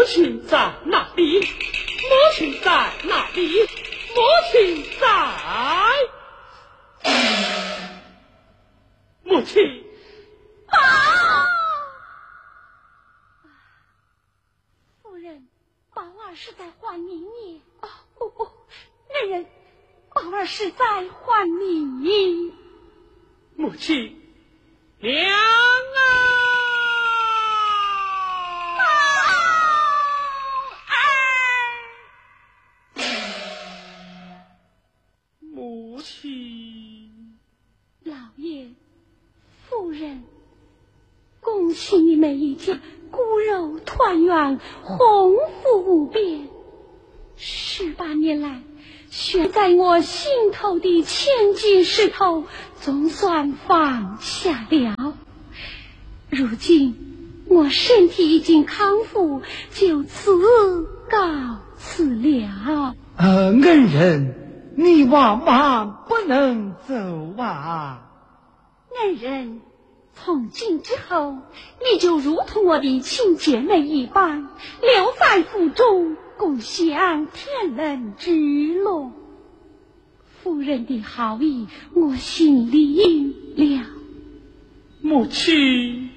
亲在哪里？母亲在哪里？母亲在。母亲。 夫人，宝儿是在唤你。不，那人，宝儿是在唤你。 母亲，娘啊！母亲， 老爷，夫人，恭喜你们一家骨肉团圆，鸿福无边。18年来，悬在我心头的千斤石头，总算放下了。如今我身体已经康复，就此告辞了。 恩人，你万万不能走啊！ 恩人，从今之后，你就如同我的亲姐妹一般，留在府中，共享天伦之乐。夫人的好意，我心领了。 母亲。